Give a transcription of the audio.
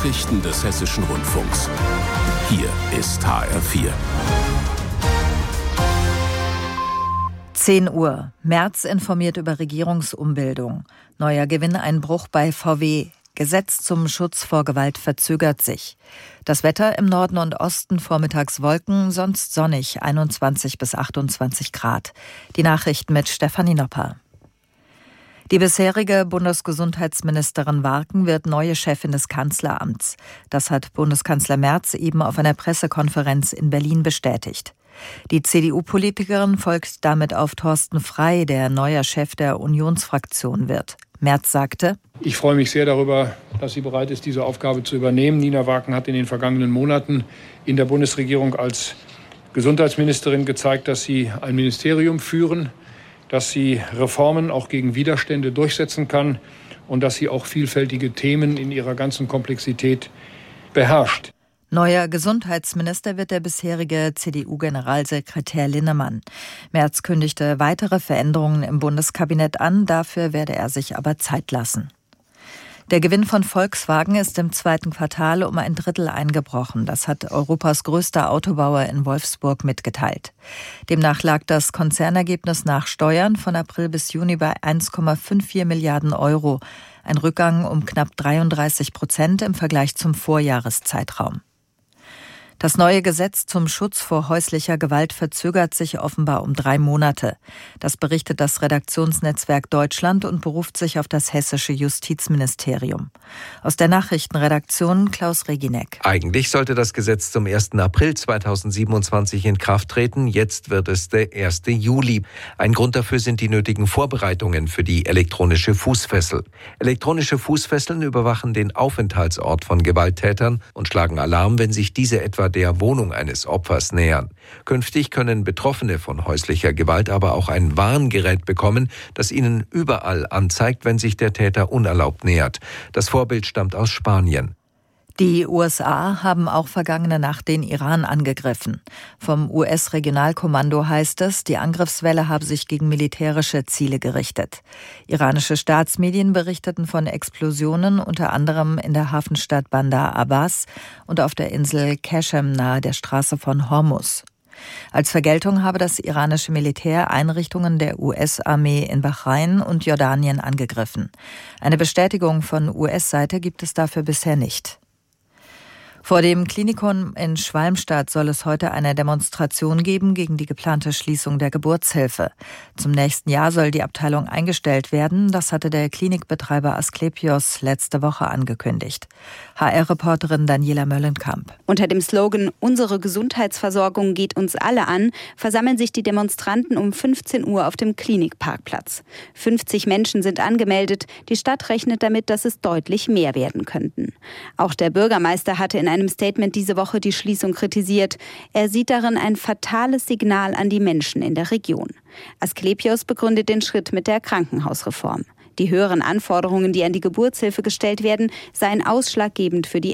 Nachrichten des Hessischen Rundfunks. Hier ist HR4. 10 Uhr. Merz informiert über Regierungsumbildung. Neuer Gewinneinbruch bei VW. Gesetz zum Schutz vor Gewalt verzögert sich. Das Wetter im Norden und Osten vormittags Wolken, sonst sonnig, 21 bis 28 Grad. Die Nachrichten mit Stefanie Nopper. Die bisherige Bundesgesundheitsministerin Warken wird neue Chefin des Kanzleramts. Das hat Bundeskanzler Merz eben auf einer Pressekonferenz in Berlin bestätigt. Die CDU-Politikerin folgt damit auf Thorsten Frey, der neuer Chef der Unionsfraktion wird. Merz sagte: Ich freue mich sehr darüber, dass sie bereit ist, diese Aufgabe zu übernehmen. Nina Warken hat in den vergangenen Monaten in der Bundesregierung als Gesundheitsministerin gezeigt, dass sie ein Ministerium führen, dass sie Reformen auch gegen Widerstände durchsetzen kann und dass sie auch vielfältige Themen in ihrer ganzen Komplexität beherrscht. Neuer Gesundheitsminister wird der bisherige CDU-Generalsekretär Linnemann. Merz kündigte weitere Veränderungen im Bundeskabinett an, dafür werde er sich aber Zeit lassen. Der Gewinn von Volkswagen ist im zweiten Quartal um 1/3 eingebrochen. Das hat Europas größter Autobauer in Wolfsburg mitgeteilt. Demnach lag das Konzernergebnis nach Steuern von April bis Juni bei 1,54 Milliarden Euro. Ein Rückgang um knapp 33% im Vergleich zum Vorjahreszeitraum. Das neue Gesetz zum Schutz vor häuslicher Gewalt verzögert sich offenbar um 3 Monate. Das berichtet das Redaktionsnetzwerk Deutschland und beruft sich auf das hessische Justizministerium. Aus der Nachrichtenredaktion Klaus Regineck. Eigentlich sollte das Gesetz zum 1. April 2027 in Kraft treten. Jetzt wird es der 1. Juli. Ein Grund dafür sind die nötigen Vorbereitungen für die elektronische Fußfessel. Elektronische Fußfesseln überwachen den Aufenthaltsort von Gewalttätern und schlagen Alarm, wenn sich diese etwa der Wohnung eines Opfers nähern. Künftig können Betroffene von häuslicher Gewalt aber auch ein Warngerät bekommen, das ihnen überall anzeigt, wenn sich der Täter unerlaubt nähert. Das Vorbild stammt aus Spanien. Die USA haben auch vergangene Nacht den Iran angegriffen. Vom US-Regionalkommando heißt es, die Angriffswelle habe sich gegen militärische Ziele gerichtet. Iranische Staatsmedien berichteten von Explosionen, unter anderem in der Hafenstadt Bandar Abbas und auf der Insel Qashem nahe der Straße von Hormuz. Als Vergeltung habe das iranische Militär Einrichtungen der US-Armee in Bahrain und Jordanien angegriffen. Eine Bestätigung von US-Seite gibt es dafür bisher nicht. Vor dem Klinikum in Schwalmstadt soll es heute eine Demonstration geben gegen die geplante Schließung der Geburtshilfe. Zum nächsten Jahr soll die Abteilung eingestellt werden. Das hatte der Klinikbetreiber Asklepios letzte Woche angekündigt. HR-Reporterin Daniela Möllenkamp. Unter dem Slogan »Unsere Gesundheitsversorgung geht uns alle an« versammeln sich die Demonstranten um 15 Uhr auf dem Klinikparkplatz. 50 Menschen sind angemeldet. Die Stadt rechnet damit, dass es deutlich mehr werden könnten. Auch der Bürgermeister hatte in einem Statement diese Woche die Schließung kritisiert. Er sieht darin ein fatales Signal an die Menschen in der Region. Asklepios begründet den Schritt mit der Krankenhausreform. Die höheren Anforderungen, die an die Geburtshilfe gestellt werden, seien ausschlaggebend für die